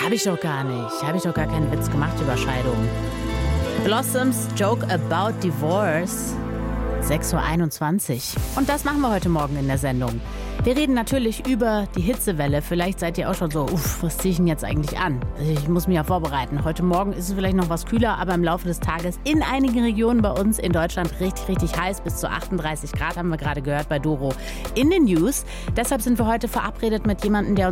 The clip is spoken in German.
Hab ich doch gar nicht. Habe ich doch gar keinen Witz gemacht über Scheidung. Blossoms Joke About Divorce. 6.21 Uhr. Und das machen wir heute Morgen in der Sendung. Wir reden natürlich über die Hitzewelle. Vielleicht seid ihr auch schon so, was ziehe ich denn jetzt eigentlich an? Ich muss mich ja vorbereiten. Heute Morgen ist es vielleicht noch was kühler, aber im Laufe des Tages in einigen Regionen bei uns in Deutschland richtig, richtig heiß. Bis zu 38 Grad haben wir gerade gehört bei Doro in den News. Deshalb sind wir heute verabredet mit jemandem, der